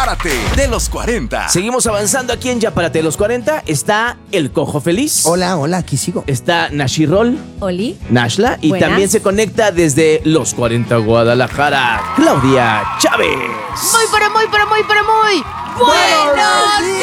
Párate de los 40. Seguimos avanzando aquí en Ya Párate de los 40. Está el Cojo Feliz. Hola, aquí sigo. Está Nashirol. Oli. Nashla. Y Buenas. también se conecta desde los 40 Guadalajara, Claudia Chávez. Muy buenos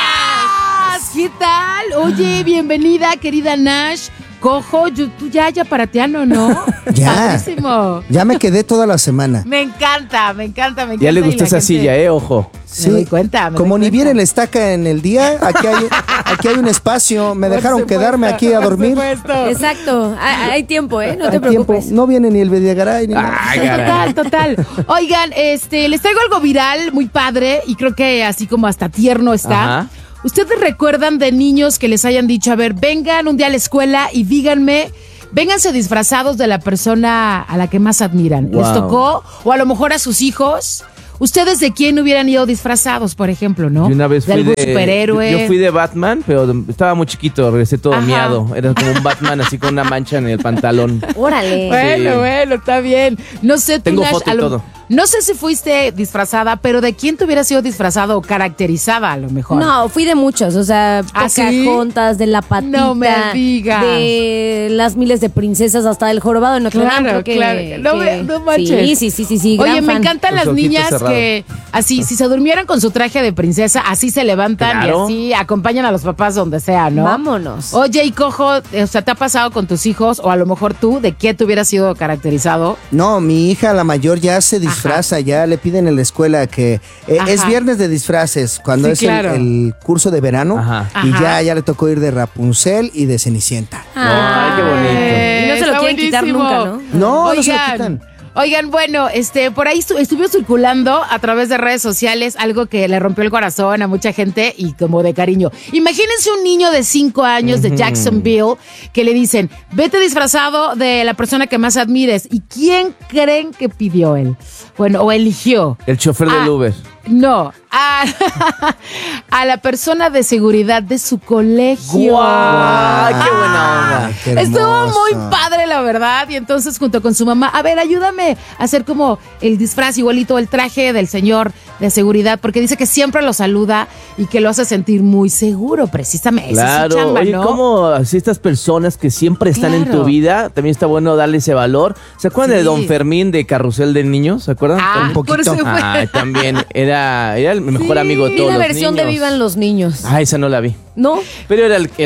días. ¿Qué tal? Oye, bienvenida, querida Nash. Cojo, tú ya parateano, ¿no? Ya. Padrísimo. Ya me quedé toda la semana. Me encanta. Ya le y gustó la esa gente- silla, ojo. Sí. Me doy cuenta. Como ni viene la estaca en el día, aquí hay un espacio. Me dejaron quedarme aquí a dormir. Exacto. Hay tiempo, ¿eh? No te Hay tiempo. preocupes. No viene ni el Villagaray ni nada. Ay, caray. Total. Oigan, les traigo algo viral, muy padre, y creo que así como hasta tierno está. Ajá. ¿Ustedes recuerdan de niños que les hayan dicho, a ver, vengan un día a la escuela y díganme, vénganse disfrazados de la persona a la que más admiran? ¿Les Wow. tocó? O a lo mejor a sus hijos. ¿Ustedes de quién hubieran ido disfrazados, por ejemplo, no? Yo una vez de fui algún de superhéroe. Yo fui de Batman, pero estaba muy chiquito, regresé todo Ajá. miado. Era como un Batman así con una mancha en el pantalón. Órale. Bueno, está bien. No sé, tú, Tengo Nash, foto y todo. no sé si fuiste disfrazada, pero ¿de quién te hubiera sido disfrazado o caracterizada a lo mejor? No, fui de muchos, o sea, ¿Ah, sí? Pocahontas, de la patita, No me digas. de las miles de princesas, hasta del jorobado de Notre Dame. Claro, creo que, claro. No manches. Sí, gran Oye, me fan. encantan las Los ojitos niñas cerrados. que así, si se durmieran con su traje de princesa, así se levantan Claro. y así acompañan a los papás donde sea, ¿no? Vámonos. Oye, y Cojo, o sea, ¿te ha pasado con tus hijos o a lo mejor tú, de qué te hubieras sido caracterizado? No, mi hija, la mayor, ya se disfraza. Ya le piden en la escuela que Ajá. es viernes de disfraces, cuando Sí, es claro. el curso de verano. Ajá. Y Ajá. ya le tocó ir de Rapunzel y de Cenicienta. Ay, qué bonito. Y no se lo Está quieren quitar buenísimo. nunca, ¿no? No, no se lo quitan. Oigan, bueno, por ahí estuvo circulando a través de redes sociales algo que le rompió el corazón a mucha gente y como de cariño. Imagínense un niño de 5 años de Jacksonville que le dicen, vete disfrazado de la persona que más admires. ¿Y quién creen que pidió él? Bueno, o eligió. El chofer del Uber. No, a la persona de seguridad de su colegio. ¡Guau! ¡Qué buena onda! Qué Estuvo hermoso. muy padre, la verdad. Y entonces, junto con su mamá, a ver, ayúdame a hacer como el disfraz igualito, el traje del señor de seguridad, porque dice que siempre lo saluda y que lo hace sentir muy seguro, precisamente. Esa es su Claro, chamba, oye, ¿no? ¿cómo así estas personas que siempre están en Claro. tu vida? También está bueno darle ese valor. ¿Se acuerdan Sí. de Don Fermín de Carrusel de Niños? ¿Se acuerdan? Ah, un por poquito. supuesto. Ah, también era el mejor amigo de Y todos la los versión niños. de Vivan los Niños. Ah, esa no la vi. ¿No? Pero era el de...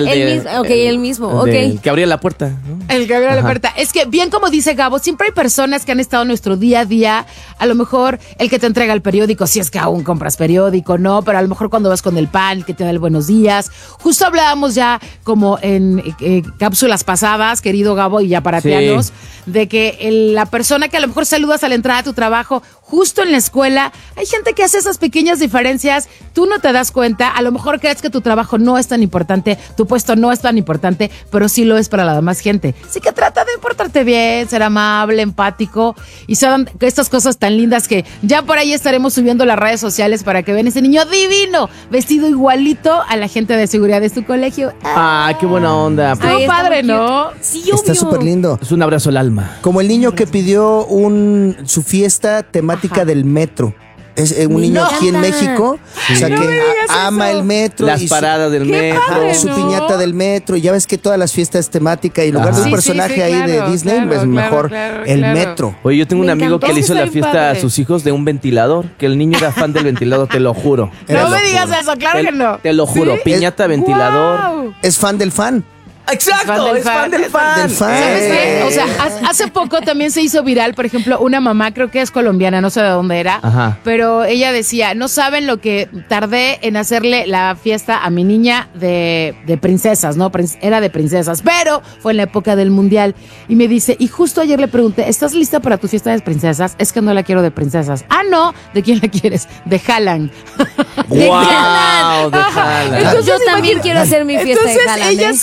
el mismo, ok. El que abría la puerta, ¿no? El que abrió la Ajá. puerta. Es que, bien como dice Gabo, siempre hay personas que han estado en nuestro día a día. A lo mejor el que te entrega el periódico, si es que aún compras periódico, ¿no? Pero a lo mejor cuando vas con el pan, el que te da el buenos días. Justo hablábamos ya como en cápsulas pasadas, querido Gabo, y ya parateanos, de que la persona que a lo mejor saludas a la entrada de tu trabajo, justo en la escuela, hay gente que hace esas pequeñas diferencias, tú no te das cuenta, a lo mejor crees que tu trabajo no es tan importante, tu puesto no es tan importante, pero sí lo es para la demás gente. Así que trata de portarte bien, ser amable, empático, y son estas cosas tan lindas que ya por ahí estaremos subiendo las redes sociales para que vean ese niño divino, vestido igualito a la gente de seguridad de su colegio. Ah, qué buena onda. Estuvo Ay, está padre, muy ¿no? cute. Sí, obvio. Está súper lindo. Es un abrazo al alma. Como el niño que pidió su fiesta temática del metro. Es un niño No. aquí en México, o sea, No que me digas ama eso. el metro. Las y paradas del Qué metro. padre, su ¿no? piñata del metro. Y ya ves que todas las fiestas temática y en lugar de Ajá. un Sí, personaje sí, ahí de claro, Disney, claro, pues claro, mejor claro, el claro. metro. Oye, yo tengo un Me amigo encantó. que le hizo Eso la está bien fiesta padre. a sus hijos de un ventilador, que el niño era fan del ventilador, te lo juro. Era No me lo digas juro. eso, claro que no. Te lo juro, ¿Sí? piñata, ventilador. ¡Guau! Es fan del fan. Exacto, es fan del fan. Del fan. ¿Sabes qué? O sea, hace poco también se hizo viral, por ejemplo, una mamá, creo que es colombiana, no sé de dónde era, Ajá. pero ella decía, no saben lo que tardé en hacerle la fiesta a mi niña de princesas, ¿no? Era de princesas, pero fue en la época del mundial. Y me dice, y justo ayer le pregunté, ¿estás lista para tu fiesta de princesas? Es que no la quiero de princesas. Ah, no, ¿de quién la quieres? De Haaland. ¡Wow! De Ajá. Haaland. Entonces, Yo también quiero hacer mi fiesta de Entonces Haaland, ella ¿eh? sube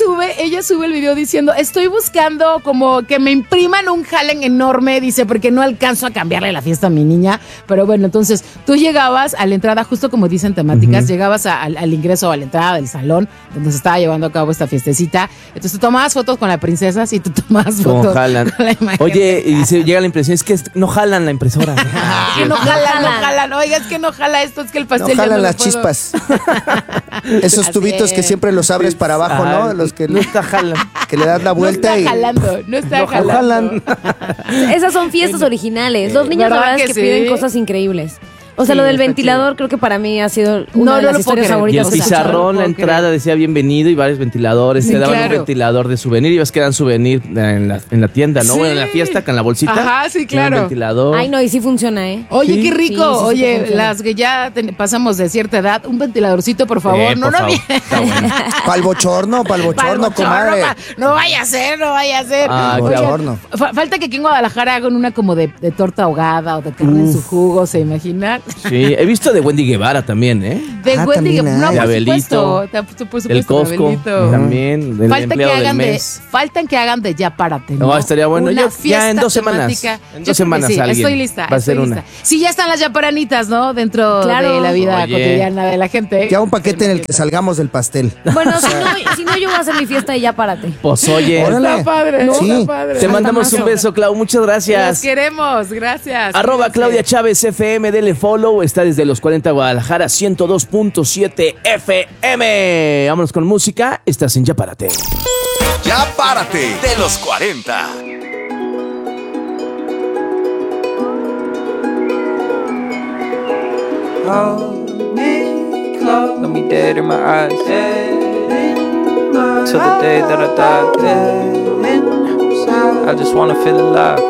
ella sube el video diciendo, estoy buscando como que me impriman un jalen enorme, dice, porque no alcanzo a cambiarle la fiesta a mi niña. Pero bueno, entonces tú llegabas a la entrada, justo como dicen temáticas, llegabas al ingreso, a la entrada del salón donde se estaba llevando a cabo esta fiestecita. Entonces tú tomabas fotos con la princesa y tú tomabas fotos Con jalan. con la imagen. Oye, y dice, llega la impresión, es que no jalan la impresora. Que no jalan. Oiga, es que no jala esto, es que el pastel No ya jalan lo las puedo. chispas. Esos Así tubitos que es. siempre los abres para abajo, ¿no? Ajá, Los que no está jalan. que le das la vuelta y No está No jalando. Esas son fiestas originales. Los niños, la ¿verdad verdad es que que sí? piden cosas increíbles. O sea, Sí, lo del está ventilador creo que para mí ha sido una No, de no las lo puedo historias creer. Y favoritas. el que he escuchado. pizarrón, la puedo entrada decía bienvenido y varios ventiladores. Sí, Te daban claro. un ventilador de souvenir y ves que dan souvenir en la tienda, ¿no? Sí. Bueno, en la fiesta con la bolsita. Ajá, sí, Tiene un claro. ventilador. Ay, no, y sí funciona, ¿eh? Oye, Sí, qué rico. sí, Oye, funciona. las que ya pasamos de cierta edad, un ventiladorcito, por favor. Por favor. Está bueno. pa'l bochorno, comadre. No vaya a ser. Ah, Pa'l claro. bochorno. Falta que aquí en Guadalajara hagan una como de torta ahogada o de carne en su jugo, ¿se imaginan? Sí, he visto de Wendy Guevara también, ¿eh? De Ah, Wendy, también no, hay. por De supuesto. Abelito. Por supuesto, El Costco Abelito. también, del Falta que empleado del hagan mes. faltan que hagan de ya párate. No, estaría bueno. Una Ya fiesta en 2 semanas. temática. En Yo 2 creo que semanas sí, alguien estoy lista. va a ser estoy una. lista. Sí, ya están las yaparanitas, ¿no? Dentro Claro. de la vida Oye. cotidiana de la gente. Ya un paquete en el que salgamos del pastel. Bueno, si no, yo voy a hacer mi fiesta y ya párate. Pues oye, Órale. Está padre, Sí. está padre. te mandamos un beso, Clau. Muchas Los gracias. queremos, gracias. Arroba Cuídense. Claudia Chávez FM, dele follow, está desde los 40 Guadalajara, 102.7 FM. Vámonos con música, estás en Ya Párate. Ya párate de los 40. Hold me close, look me dead in my eyes. Till the day that I die. I just wanna feel alive.